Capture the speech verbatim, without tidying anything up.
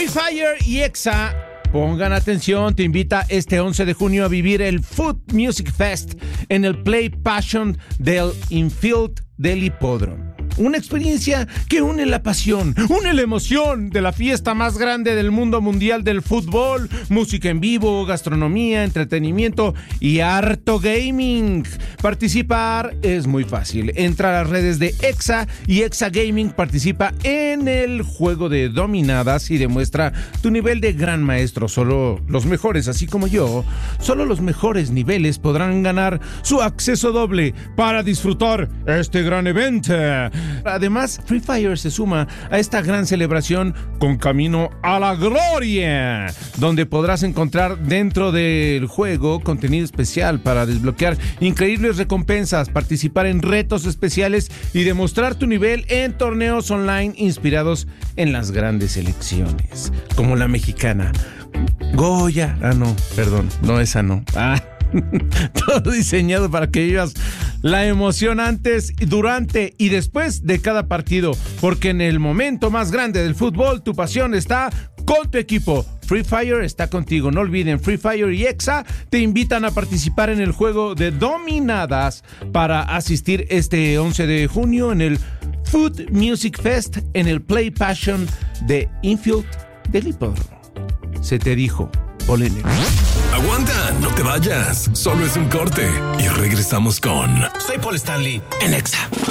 Free Fire y Exa, pongan atención, te invita este once de junio a vivir el Food Music Fest en el Play Passion del Infield del Hipódromo. Una experiencia que une la pasión, une la emoción de la fiesta más grande del mundo mundial del fútbol, música en vivo, gastronomía, entretenimiento y harto gaming. Participar es muy fácil. Entra a las redes de Exa y Exa Gaming participa en el juego de dominadas y demuestra tu nivel de gran maestro. Solo los mejores, así como yo, solo los mejores niveles podrán ganar su acceso doble para disfrutar este gran evento. Además, Free Fire se suma a esta gran celebración con Camino a la Gloria, donde podrás encontrar dentro del juego contenido especial para desbloquear increíbles recompensas, participar en retos especiales y demostrar tu nivel en torneos online inspirados en las grandes selecciones, como la mexicana. Goya, ah no, perdón, no esa no. Ah. Todo diseñado para que vivas la emoción antes, durante y después de cada partido, porque en el momento más grande del fútbol tu pasión está con tu equipo. Free Fire está contigo. No olviden, Free Fire y Exa te invitan a participar en el juego de dominadas para asistir este once de junio en el Food Music Fest en el Play Passion de Infield del Hipódromo. Se te dijo, Polémico. Aguanta, no te vayas. Solo es un corte y regresamos con Soy Paul Stanley en Exa.